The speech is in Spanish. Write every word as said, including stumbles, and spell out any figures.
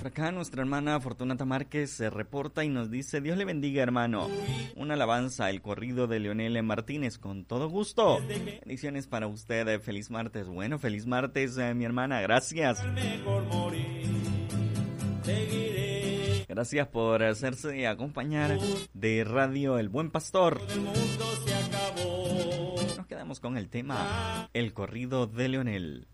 Por acá nuestra hermana Fortunata Márquez se reporta y nos dice: Dios le bendiga, hermano. Una alabanza, el corrido de Leonel Martínez, con todo gusto. Bendiciones para usted, feliz martes. Bueno, feliz martes, eh, mi hermana, gracias. Gracias por hacerse acompañar de Radio El Buen Pastor. Nos quedamos con el tema El corrido de Leonel.